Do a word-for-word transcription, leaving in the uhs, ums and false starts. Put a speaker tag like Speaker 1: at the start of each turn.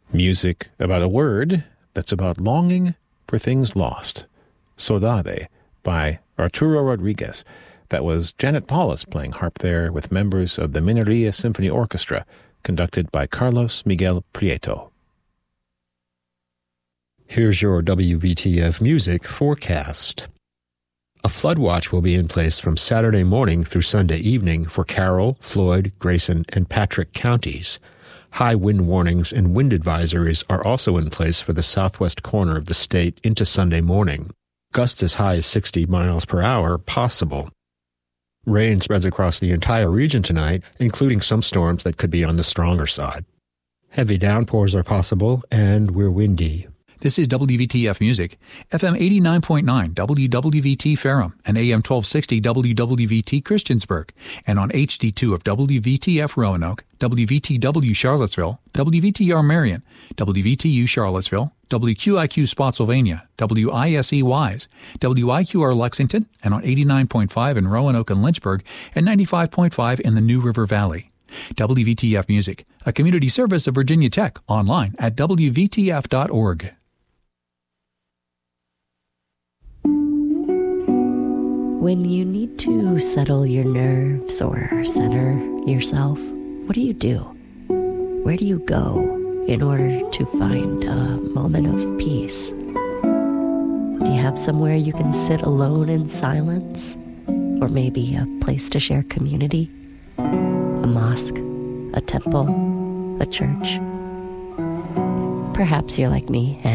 Speaker 1: Music about a word that's about longing for things lost. Saudade by Arturo Rodriguez. That was Janet Paulus playing harp there with members of the Mineria Symphony Orchestra, conducted by Carlos Miguel Prieto.
Speaker 2: Here's your W V T F Music forecast. A flood watch will be in place from Saturday morning through Sunday evening for Carroll, Floyd, Grayson, and Patrick counties. High wind warnings and wind advisories are also in place for the southwest corner of the state into Sunday morning. Gusts as high as sixty miles per hour possible. Rain spreads across the entire region tonight, including some storms that could be on the stronger side. Heavy downpours are possible, and we're windy.
Speaker 3: This is W V T F Music, F M eighty-nine point nine W W V T Ferrum and A M twelve sixty W W V T Christiansburg, and on H D two of W V T F Roanoke, W V T W Charlottesville, W V T R Marion, W V T U Charlottesville, W Q I Q Spotsylvania, W I S E Wise, W I Q R Lexington, and on eighty-nine point five in Roanoke and Lynchburg, and ninety-five point five in the New River Valley. W V T F Music, a community service of Virginia Tech, online at W V T F dot org.
Speaker 4: When you need to settle your nerves or center yourself, what do you do? Where do you go in order to find a moment of peace? Do you have somewhere you can sit alone in silence? Or maybe a place to share community? A mosque, a temple, a church? Perhaps you're like me and